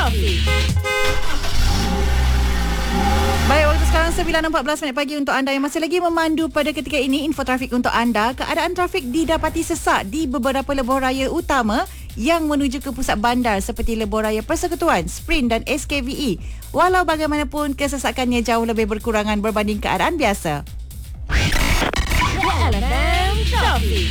Trafik. Baik, waktu sekarang 9.14 minit pagi untuk anda yang masih lagi memandu pada ketika ini. Info trafik untuk anda. Keadaan trafik didapati sesak di beberapa lebuh raya utama yang menuju ke pusat bandar seperti lebuh raya Persekutuan, Sprint dan SKVE. Walau bagaimanapun, kesesakannya jauh lebih berkurangan berbanding keadaan biasa. LFM Trafik.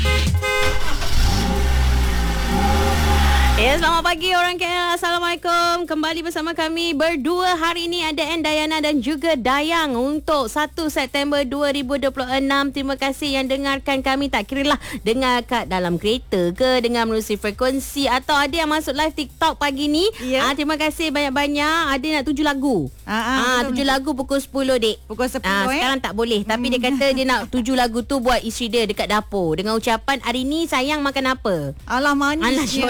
Ya, selamat pagi orang KL. Assalamualaikum. Kembali bersama kami berdua hari ini ada Dayana dan juga Dayang untuk 1 September 2026. Terima kasih yang dengarkan kami, tak kiralah dengar kat dalam kereta ke, dengar melalui frekuensi atau ada yang masuk live TikTok pagi ni. Ya. Terima kasih banyak-banyak. Ada nak 7 lagu. 7 lagu pukul 10 dek. Pukul 10 sekarang tak boleh. Tapi dia kata dia nak 7 lagu tu buat isteri dia dekat dapur dengan ucapan hari ni sayang makan apa. Alah manisnya.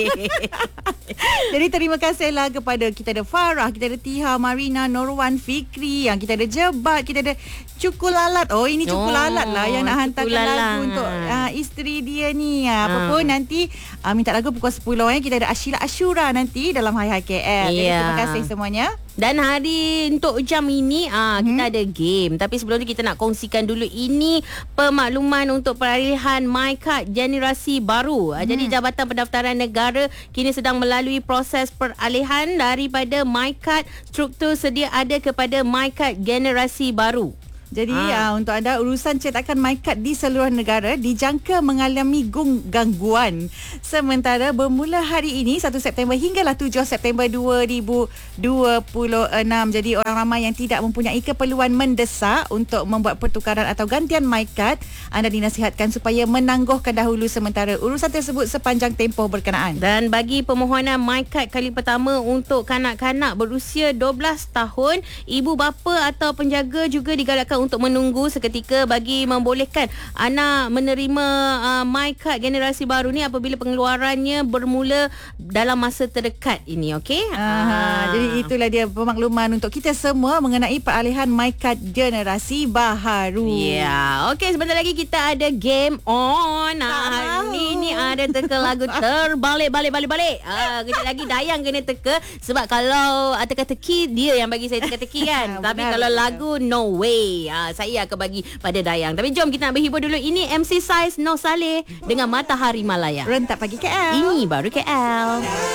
Jadi terima kasihlah kepada kita ada Farah, kita ada Tiha, Marina, Norwan, Fikri, yang kita ada Jebat, kita ada Cukulalat. Oh, ini Cukulalat lah yang nak hantarkan lagu untuk isteri dia ni. Apa pun nanti minta lagu pukul 10 kita ada Ashila Ashura nanti dalam Hai Hai KL. Jadi terima kasih semuanya. Dan hari untuk jam ini kita ada game. Tapi sebelum tu kita nak kongsikan dulu ini pemakluman untuk peralihan MyCard generasi baru. Jadi Jabatan Pendaftaran Negara kini sedang melalui proses peralihan daripada MyCard struktur sedia ada kepada MyCard generasi baru. Jadi untuk anda, urusan cetakan MyCard di seluruh negara dijangka mengalami gangguan. Sementara bermula hari ini 1 September hinggalah 7 September 2026. Jadi orang ramai yang tidak mempunyai keperluan mendesak untuk membuat pertukaran atau gantian MyCard, anda dinasihatkan supaya menangguhkan dahulu sementara urusan tersebut sepanjang tempoh berkenaan. Dan bagi permohonan MyCard kali pertama untuk kanak-kanak berusia 12 tahun, ibu bapa atau penjaga juga digalakkan untuk menunggu seketika bagi membolehkan anak menerima MyCard generasi baru ni apabila pengeluarannya bermula dalam masa terdekat ini, okey? Jadi itulah dia pemakluman untuk kita semua mengenai peralihan MyCard generasi baharu. Ya, okey, sebentar lagi kita ada game on. Hari ni ada teka lagu terbalik. Kejap lagi Dayang kena teka sebab kalau teka-teki dia yang bagi saya teka-teki kan. Tapi kalau lagu no way. Saya akan bagi pada Dayang. Tapi jom kita nak berhibur dulu. Ini MC Saiz Noh Saleh dengan Matahari Malaya. Rentak pagi KL. Ini baru KL.